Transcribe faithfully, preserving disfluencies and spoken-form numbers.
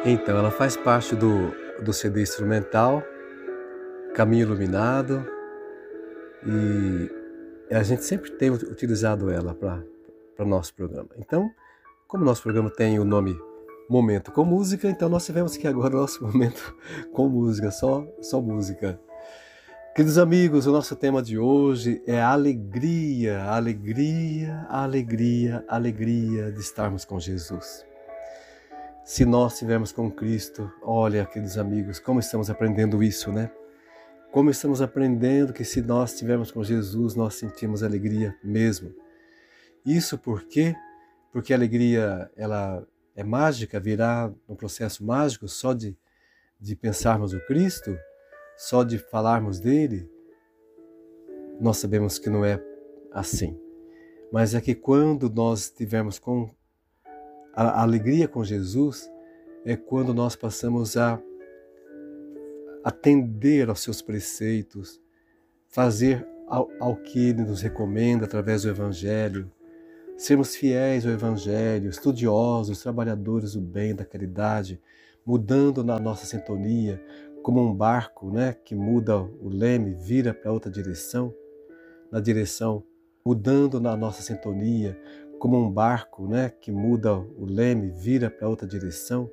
Então, ela faz parte do do C D instrumental Caminho Iluminado, e a gente sempre tem u utilizado ela pra para o nosso programa. Então, como o nosso programa tem o nome Momento com Música, então nós tivemos aqui agora o nosso momento com música, só só música. Queridos amigos, o nosso tema de hoje é a alegria, a alegria, a alegria, a alegria de estarmos com Jesus. Se nós estivermos com Cristo, olha, queridos amigos, como estamos aprendendo isso, né? Como estamos aprendendo que se nós estivermos com Jesus, nós sentimos alegria mesmo. Isso por quê? Porque a alegria, ela é mágica, virá um processo mágico só de, de pensarmos no Cristo, só de falarmos dele? Nós sabemos que não é assim. Mas é que quando nós estivermos com a, a alegria com Jesus, é quando nós passamos a atender aos seus preceitos, fazer ao, ao que Ele nos recomenda através do Evangelho, sermos fiéis ao Evangelho, estudiosos, trabalhadores do bem, da caridade, mudando na nossa sintonia, como um barco, né, que muda o leme, vira para outra direção, na direção, mudando na nossa sintonia, como um barco, né, que muda o leme, vira para outra direção,